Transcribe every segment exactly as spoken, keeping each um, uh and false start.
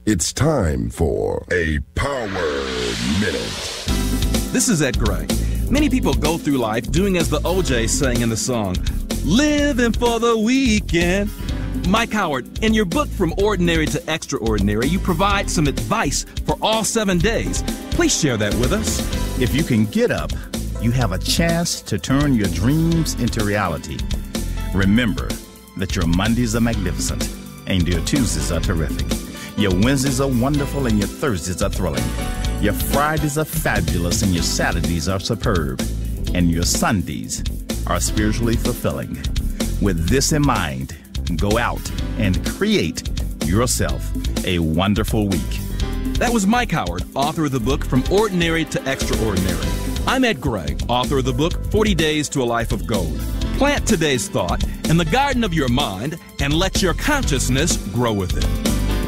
It's time for a Power Minute. This is Ed Gray. Many people go through life doing as the O J sang in the song, living for the weekend. Mike Howard, in your book From Ordinary to Extraordinary, you provide some advice for all seven days. Please share that with us. If you can get up, you have a chance to turn your dreams into reality. Remember that your Mondays are magnificent and your Tuesdays are terrific. Your Wednesdays are wonderful and your Thursdays are thrilling. Your Fridays are fabulous and your Saturdays are superb. And your Sundays are spiritually fulfilling. With this in mind, go out and create yourself a wonderful week. That was Mike Howard, author of the book From Ordinary to Extraordinary. I'm Ed Gray, author of the book forty days to a Life of Gold. Plant today's thought in the garden of your mind and let your consciousness grow with it.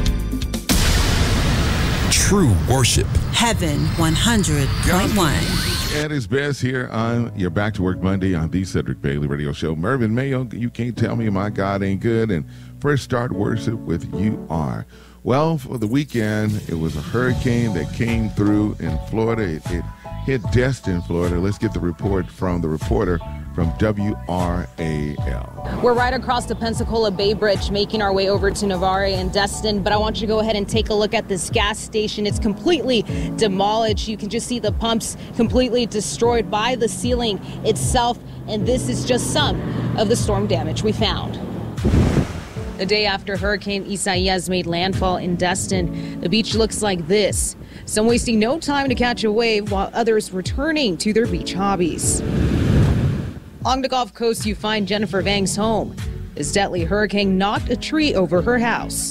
True worship. Heaven one hundred point one. Ed is best here on your Back to Work Monday on the Cedric Bailey Radio Show. Mervyn Mayo, you can't tell me my God ain't good. And first start worship with You Are. Well, for the weekend, it was a hurricane that came through in Florida. It, it hit Destin, Florida. Let's get the report from the reporter from W R A L. We're right across the Pensacola Bay Bridge, making our way over to Navarre and Destin, but I want you to go ahead and take a look at this gas station. It's completely demolished. You can just see the pumps completely destroyed by the ceiling itself, and this is just some of the storm damage we found. The day after Hurricane Isaias made landfall in Destin, the beach looks like this. Some wasting no time to catch a wave while others returning to their beach hobbies. Along the Gulf Coast, you find Jennifer Vang's home. This deadly hurricane knocked a tree over her house.